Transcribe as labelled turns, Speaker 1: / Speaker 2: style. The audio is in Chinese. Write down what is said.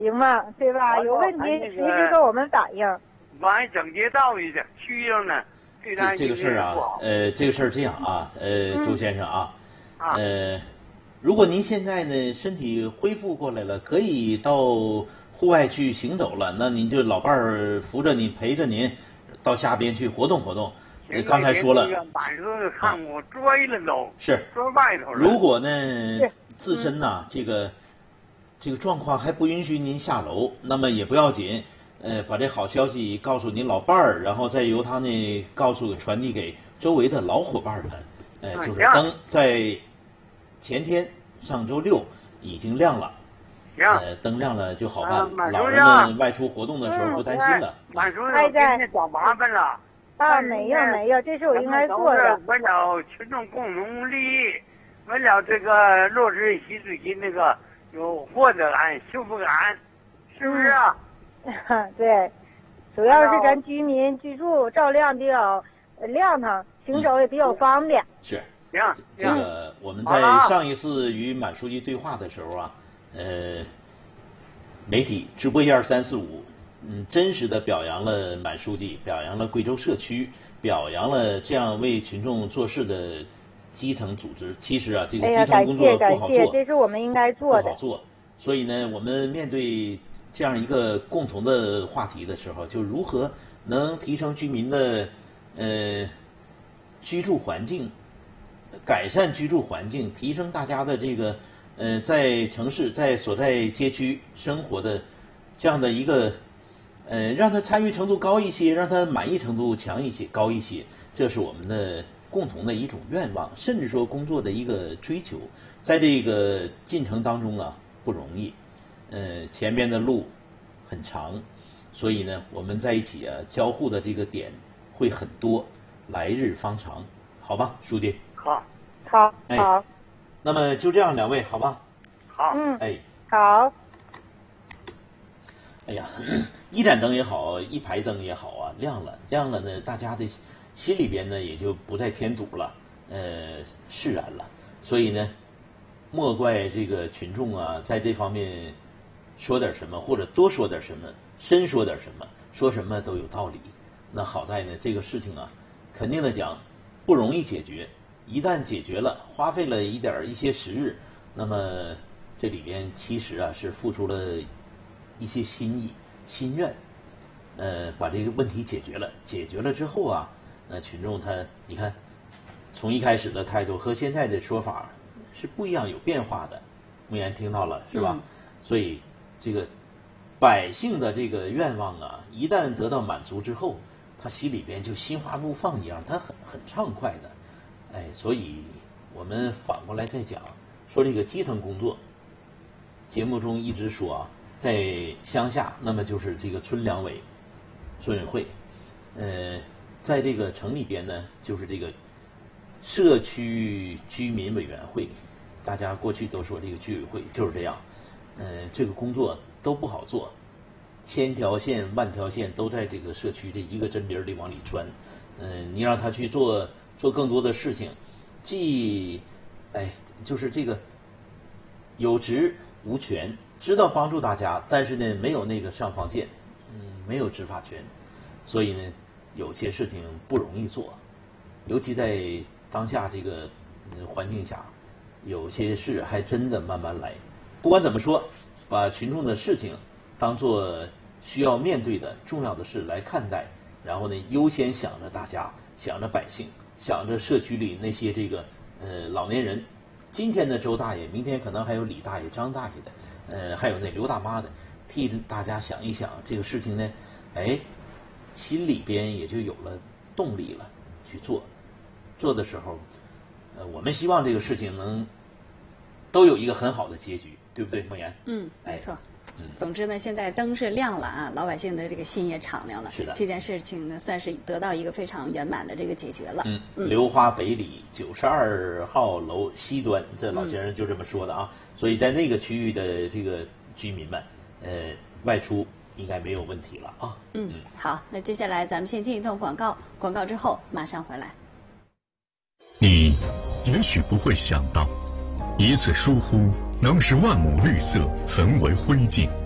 Speaker 1: 行吗？对吧？有问题随时跟我们反映。
Speaker 2: 往整街道里的去上呢，
Speaker 3: 这个事儿啊，这个事儿这样啊，周先生啊，如果您现在呢身体恢复过来了，可以到户外去行走了，那您就老伴儿扶着你，陪着您到下边去活动活动。刚才说了，
Speaker 2: 满处看我摔了都，
Speaker 3: 是
Speaker 2: 摔外头了。
Speaker 3: 如果呢自身呐这个状况还不允许您下楼，那么也不要紧，把这好消息告诉您老伴儿，然后再由他呢传递给周围的老伙伴们，就是灯在前天上周六已经亮了，灯亮了就好办，老人们外出活动的时候不担心了。
Speaker 2: 满叔给你找麻烦了。
Speaker 1: 没有，这是我应该做的。
Speaker 2: 为了群众共同利益，为了这个落实习主席那个有获得感、幸福感，是不是啊？
Speaker 1: 对，主要是咱居民居住照亮比较亮堂，行走也比较方便。
Speaker 3: 是。
Speaker 2: 行，
Speaker 3: 这个我们在上一次与满书记对话的时候啊，媒体直播12345，真实的表扬了满书记，表扬了贵州社区，表扬了这样为群众做事的基层组织。其实啊，这个基层工作不好做，
Speaker 1: 这是我们应该做的。
Speaker 3: 不好做，所以呢，我们面对这样一个共同的话题的时候，就如何能提升居民的居住环境。改善居住环境，提升大家的这个在城市在所在街区生活的这样的一个让他参与程度高一些，让他满意程度高一些，这是我们的共同的一种愿望，甚至说工作的一个追求。在这个进程当中啊，不容易，前边的路很长，所以呢，我们在一起啊交互的这个点会很多，来日方长，好吧，书记。
Speaker 1: 好，
Speaker 3: 那么就这样，两位，好吧？
Speaker 2: 好，
Speaker 1: 好。
Speaker 3: 哎呀，一盏灯也好，一排灯也好啊，亮了呢，大家的心里边呢也就不再添堵了，释然了。所以呢，莫怪这个群众啊，在这方面说点什么，或者多说点什么，深说点什么，说什么都有道理。那好在呢，这个事情啊，肯定的讲，不容易解决。一旦解决了，花费了一些时日，那么这里边其实啊是付出了一些心意、心愿，把这个问题解决了。解决了之后啊，那群众你看，从一开始的态度和现在的说法是不一样，有变化的。木言听到了是吧？所以这个百姓的这个愿望啊，一旦得到满足之后，他心里边就心花怒放一样，他很畅快的。所以我们反过来再讲，说这个基层工作，节目中一直说啊，在乡下，那么就是这个村两委、村委会，在这个城里边呢，就是这个社区居民委员会，大家过去都说这个居委会就是这样，这个工作都不好做，千条线万条线都在这个社区这一个针鼻里往里钻，你让他去做更多的事情，就是这个有职无权，知道帮助大家，但是呢没有那个上放剑，没有执法权，所以呢有些事情不容易做，尤其在当下这个环境下，有些事还真的慢慢来。不管怎么说，把群众的事情当作需要面对的重要的事来看待，然后呢优先想着大家，想着百姓，想着社区里那些这个老年人，今天的周大爷，明天可能还有李大爷、张大爷的，还有那刘大妈的，替大家想一想这个事情呢，心里边也就有了动力了，去做的时候，我们希望这个事情都有一个很好的结局，对不对，莫言？
Speaker 4: 没错。总之呢，现在灯是亮了啊，老百姓的这个心也敞亮了。
Speaker 3: 是的，
Speaker 4: 这件事情呢，算是得到一个非常圆满的这个解决了。
Speaker 3: 流花北里92号楼西端，这老先生就这么说的啊。所以在那个区域的这个居民们，外出应该没有问题了啊。
Speaker 4: 好，那接下来咱们先进一段广告，广告之后马上回来。
Speaker 5: 你也许不会想到，一次疏忽能使万亩绿色焚为灰烬。